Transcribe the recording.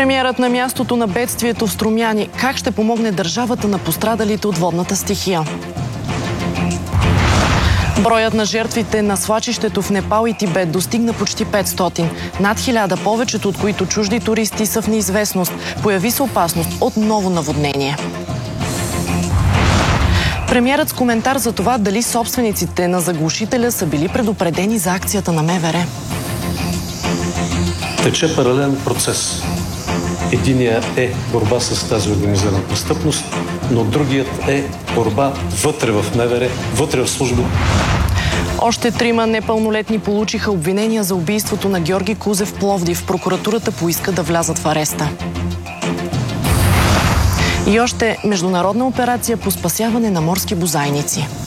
Премиерът на мястото на бедствието в Струмяни. Как ще помогне държавата на пострадалите от водната стихия? Броят на жертвите на свлачището в Непал и Тибет достигна почти 500. Над 1000, повечето от които чужди туристи, са в неизвестност. Появи се опасност от ново наводнение. Премиерът с коментар за това дали собствениците на заглушителя са били предупредени за акцията на МВР. Тече паралелен процес. Единият е борба с тази организирана престъпност, но другият е борба вътре в МВР, вътре в служба. Още 3 непълнолетни получиха обвинения за убийството на Георги Кузев в Пловдив. Прокуратурата поиска да влязат в ареста. И още международна операция по спасяване на морски бозайници.